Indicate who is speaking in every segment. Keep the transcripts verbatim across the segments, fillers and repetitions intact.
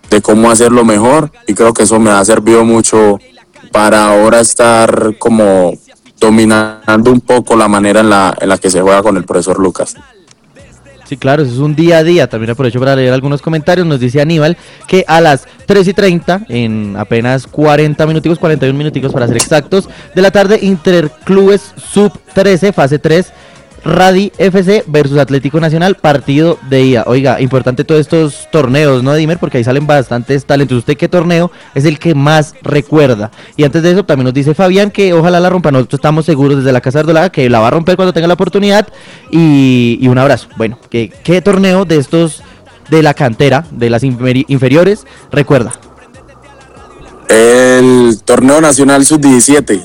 Speaker 1: de cómo hacerlo mejor, y creo que eso me ha servido mucho para ahora estar como dominando un poco la manera en la, en la que se juega con el profesor Lucas.
Speaker 2: Sí, claro, eso es un día a día. También aprovecho para leer algunos comentarios. Nos dice Aníbal que a las tres y treinta, en apenas cuarenta minuticos, cuarenta y un minuticos para ser exactos, de la tarde, Interclubes Sub trece, fase tres, Radi F C versus Atlético Nacional, partido de ida. Oiga, importante todos estos torneos, ¿no, Dimer? Porque ahí salen bastantes talentos. ¿Usted qué torneo es el que más recuerda? Y antes de eso también nos dice Fabián que ojalá la rompa. Nosotros estamos seguros desde la Casa Verdolaga que la va a romper cuando tenga la oportunidad. Y, y un abrazo. Bueno, ¿qué, qué torneo de estos de la cantera, de las inferi- inferiores, recuerda?
Speaker 1: El torneo nacional sub diecisiete.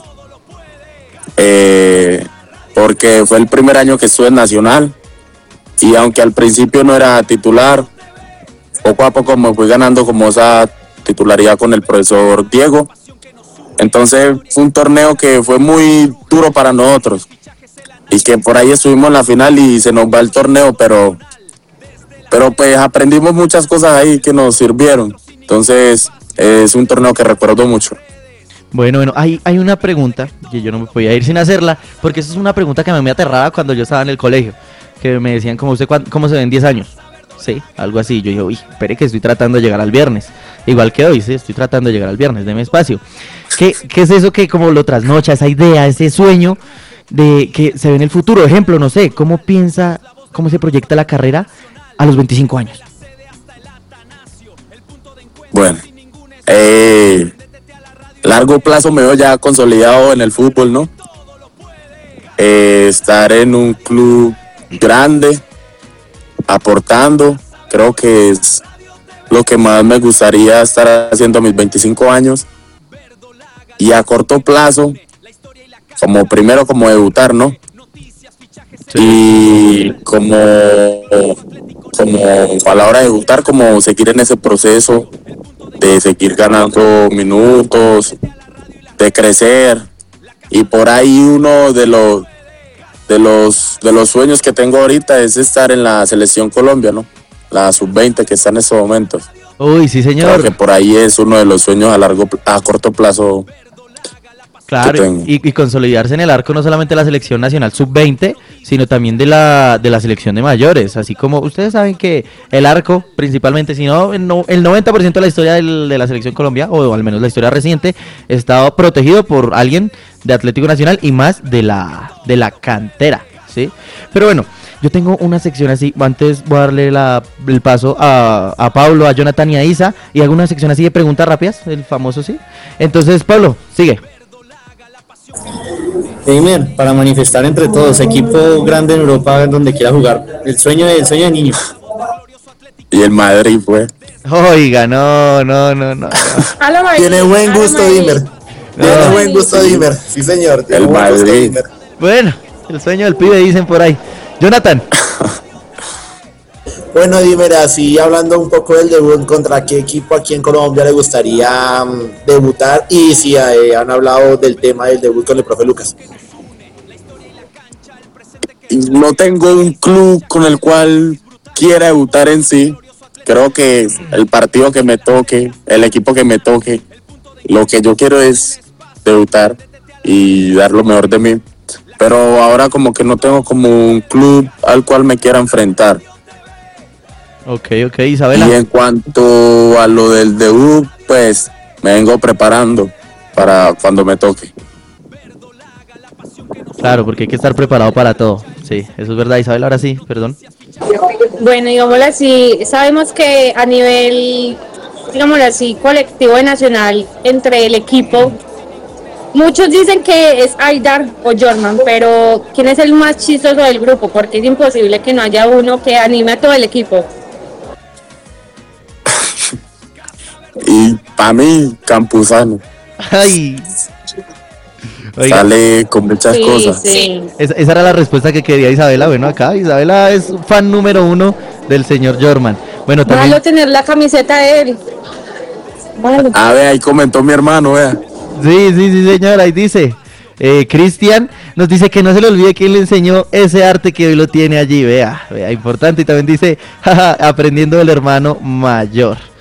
Speaker 1: Eh... porque fue el primer año que estuve en Nacional, y aunque al principio no era titular, poco a poco me fui ganando como esa titularidad con el profesor Diego. Entonces fue un torneo que fue muy duro para nosotros, y que por ahí estuvimos en la final y se nos va el torneo, pero, pero pues aprendimos muchas cosas ahí que nos sirvieron. Entonces es un torneo que recuerdo mucho.
Speaker 2: Bueno, bueno, hay, hay una pregunta que yo no me podía ir sin hacerla, porque esa es una pregunta que a mí me aterraba cuando yo estaba en el colegio, que me decían, ¿cómo usted cuán- cómo se ven diez años? Sí, algo así. Yo dije, uy, espere que estoy tratando de llegar al viernes. Igual que hoy, sí, estoy tratando de llegar al viernes, deme espacio. ¿Qué, qué es eso que como lo trasnocha, esa idea, ese sueño de que se ve en el futuro? Ejemplo, no sé, ¿cómo piensa, cómo se proyecta la carrera a los veinticinco años?
Speaker 1: Bueno, eh... largo plazo me veo ya consolidado en el fútbol, ¿no? Eh, estar en un club grande, aportando, creo que es lo que más me gustaría estar haciendo a mis veinticinco años. Y a corto plazo, como primero como debutar, ¿no? Sí. Y como, como a la hora de debutar, como seguir en ese proceso de seguir ganando minutos, de crecer, y por ahí uno de los de los de los sueños que tengo ahorita es estar en la selección Colombia, ¿no? La sub veinte que está en estos momentos.
Speaker 2: Uy, sí, señor.
Speaker 1: Creo que por ahí es uno de los sueños a largo a corto plazo.
Speaker 2: Claro, y, y consolidarse en el arco no solamente de la selección nacional sub veinte, sino también de la de la selección de mayores, así como ustedes saben que el arco, principalmente, si no, el noventa por ciento de la historia del, de la selección Colombia, o al menos la historia reciente, está protegido por alguien de Atlético Nacional y más de la de la cantera, ¿sí? Pero bueno, yo tengo una sección así, antes voy a darle la, el paso a, a Pablo, a Jonathan y a Isa, y hago una sección así de preguntas rápidas, el famoso, ¿sí? Entonces, Pablo, sigue.
Speaker 3: Eimer, para manifestar entre todos, equipo grande en Europa donde quiera jugar, el sueño de, el sueño de niño.
Speaker 1: Y el Madrid, pues.
Speaker 2: Oiga, no, no, no, no.
Speaker 4: Tiene buen gusto, Dimer. Tiene no. buen gusto, Dimer. Sí, señor. Tiene
Speaker 1: el
Speaker 4: buen
Speaker 1: Madrid.
Speaker 4: Gusto,
Speaker 2: bueno, el sueño del pibe dicen por ahí. Jonathan.
Speaker 4: Bueno, Dimer, así hablando un poco del debut, ¿contra qué equipo aquí en Colombia le gustaría um, debutar? Y si eh, han hablado del tema del debut con el profe Lucas.
Speaker 1: No tengo un club con el cual quiera debutar en sí. Creo que el partido que me toque, el equipo que me toque, lo que yo quiero es debutar y dar lo mejor de mí. Pero ahora como que no tengo como un club al cual me quiera enfrentar.
Speaker 2: Ok, ok, Isabela.
Speaker 1: Y en cuanto a lo del debut, pues me vengo preparando para cuando me toque.
Speaker 2: Claro, porque hay que estar preparado para todo. Sí, eso es verdad, Isabel. Ahora sí, perdón.
Speaker 5: Bueno, digámoslo así, sabemos que a nivel, digámoslo así, colectivo y nacional, entre el equipo, muchos dicen que es Aidar o Jorman, pero ¿quién es el más chistoso del grupo? Porque es imposible que no haya uno que anime a todo el equipo.
Speaker 1: Y para mí, Campuzano.
Speaker 2: Ay.
Speaker 1: Oiga. Sale con muchas
Speaker 5: sí,
Speaker 1: cosas.
Speaker 5: Sí.
Speaker 2: Esa, esa era la respuesta que quería Isabela. Bueno, acá Isabela es fan número uno del señor Jorman. Bueno, también.
Speaker 5: Malo tener la camiseta de él.
Speaker 1: Malo. A ver, ahí comentó mi hermano, vea.
Speaker 2: Sí, sí, sí, señor, ahí dice. Eh, Cristian nos dice que no se le olvide quién le enseñó ese arte que hoy lo tiene allí. Vea, vea, importante. Y también dice, jaja, aprendiendo del hermano mayor.